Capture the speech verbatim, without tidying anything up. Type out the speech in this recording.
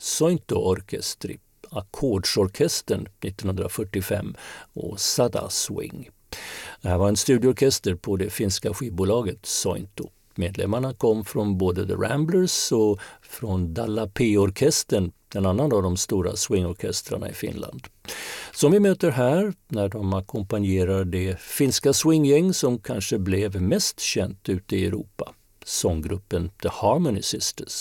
Sointu Orkestri, Ackordsorkestern nittonhundrafyrtiofem och Sada Swing. Det här var en studioorkester på det finska skivbolaget Sointu. Medlemmarna kom från både The Ramblers och från Dalla P-orkestern, en annan av de stora swingorkestrarna i Finland. Som vi möter här när de ackompanjerar det finska swinggäng som kanske blev mest känt ute i Europa, sånggruppen The Harmony Sisters.